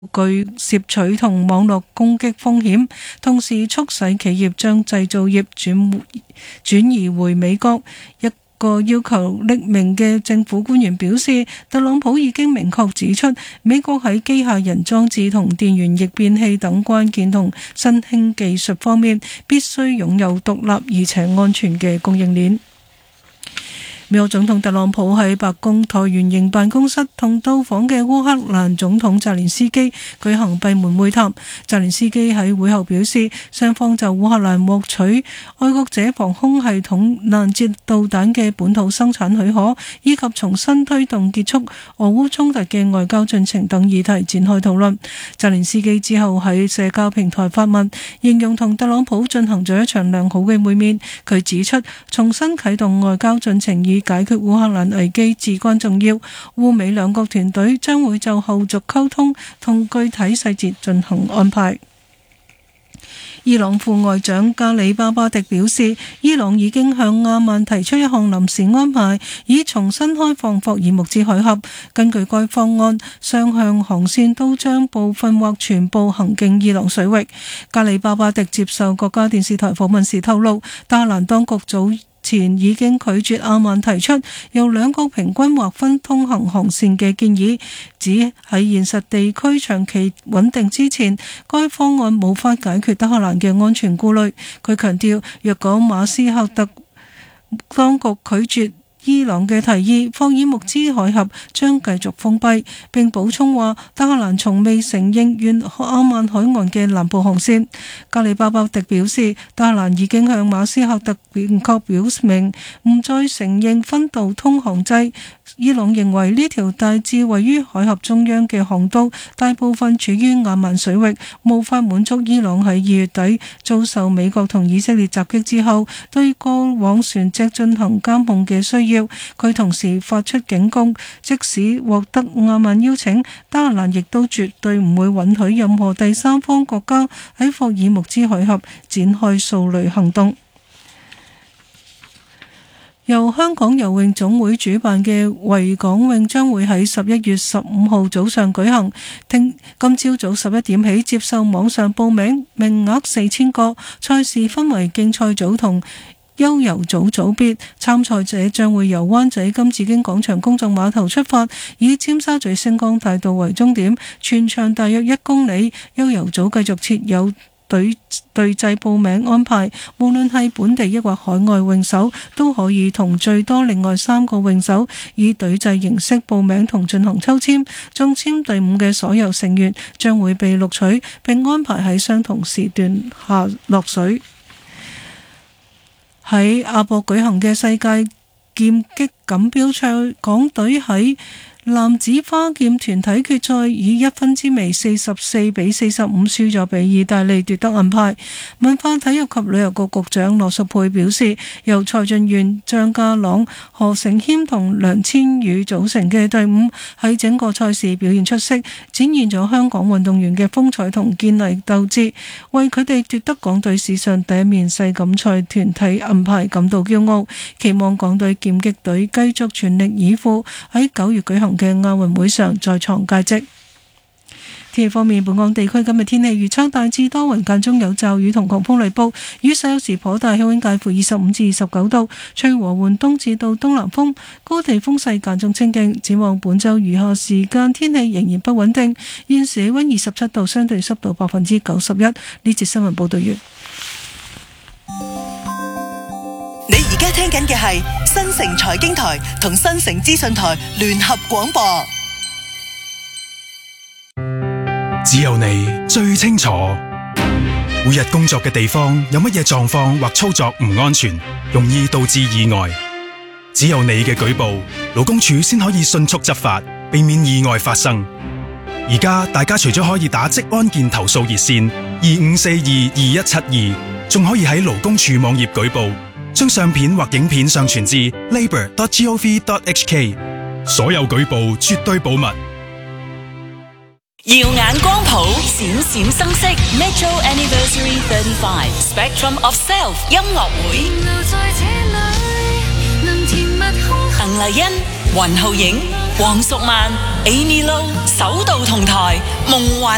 具竊取同網絡攻擊風險，同時促使企業將製造業轉移回美國。一個要求匿名嘅政府官員表示，特朗普已經明確指出，美國喺機械人裝置同電源逆變器等關鍵同新興技術方面必須擁有獨立而且安全嘅供應鏈。美國總統特朗普喺白宮橢圓形辦公室同到訪嘅烏克蘭總統澤連斯基舉行閉門會談。澤連斯基喺會後表示，雙方就烏克蘭獲取愛國者防空系統攔截導彈嘅本土生產許可，以及重新推動結束俄烏衝突嘅外交進程等議題展開討論。澤連斯基之後喺社交平台發文，形容同特朗普進行咗一場良好嘅會面。佢指出，重新啟動外交進程以解決烏克蘭危機至關重要，烏美兩國團隊將會就後續溝通同具體細節進行安排。伊朗副外長加里巴巴迪表示，伊朗已經向阿曼提出一項臨時安排，以重新開放霍爾木茲海峽。根據該方案，雙向航線都將部分或全部行經伊朗水域。加里巴巴迪接受國家電視台訪問時透露，德黑蘭當局早前已經拒絕阿曼提出由兩國平均劃分通行航線嘅建議，指喺現實地區長期穩定之前，該方案無法解決德黑蘭嘅安全顧慮。佢強調，若果馬斯克特當局拒絕伊朗嘅提議，霍爾木茲海峽將繼續封閉，並補充話，德黑蘭從未承認沿阿曼海岸嘅南部航線。加里巴巴迪表示，德黑蘭已經向馬斯克特明確表明唔再承認分道通航制。伊朗認為呢條大致位於海峽中央嘅航道大部分處於阿曼水域，無法滿足伊朗喺2月底遭受美國同以色列襲擊之後對過往船隻進行監控嘅需要。佢同時發出警告，即使獲得阿曼邀請，德黑蘭亦都絕對唔會允許任何第三方國家喺霍爾木茲海峽展開掃雷行動。由香港游泳總會主辦嘅維港泳將會喺11月15號早上舉行，今朝早11點起接受網上報名，名額4000個。賽事分為競賽組同悠游組組別，參賽者將會由灣仔金紫荊廣場公眾碼頭出發，以尖沙咀星光大道為終點，全長大約1公里。悠游組繼續設有隊制報名安排，無論係本地抑或海外泳手都可以同最多另外3個泳手以隊制形式報名同進行抽籤。中籤隊伍嘅所有成員將會被錄取，並安排喺相同時段下落水。喺亞博舉行嘅世界劍擊錦標賽，港隊喺男子花劍團體決賽以1分之微44比45輸咗俾意大利奪得銀牌。文化體育及旅遊局局長羅淑佩表示，由蔡俊彥、張家朗、何成謙同梁千羽組成嘅隊伍喺整個賽事表現出色，展現咗香港運動員嘅風采同堅毅鬥志，為佢哋奪得港隊史上第一面世錦賽團體銀牌感到驕傲。期望港隊劍擊隊繼續全力以赴，喺9月舉行嘅亞運會上再創佳績。天氣方面，本港地區今日天氣預測大致多雲，間中有驟雨同狂風雷暴，雨勢有時頗大，氣溫介乎25至29度，吹和緩東至到東南風，高地風勢間中清勁。展望本週餘下時間天氣仍然不穩定。現時氣溫27度，相對濕度91%。呢節新聞報道完。 你而家聽緊嘅係新城財經台同新城資訊台聯合廣播。 只有你最清楚，每日工作嘅地方有乜嘢狀況或操作唔安全，容易導致意外。只有你嘅舉報，勞工處先可以迅速執法，避免意外發生。而家大家除咗可以打職安健投訴熱線25422172，仲可以喺勞工處網頁舉報，將相片或影片上傳至 labour.gov.hk， 所有舉報絕對保密。 耀眼光譜，閃閃生色 Metro Anniversary 35 Spectrum of Self 音樂會，鄧麗欣、雲浩影、黃淑曼、Amy Lo 首度同台，夢幻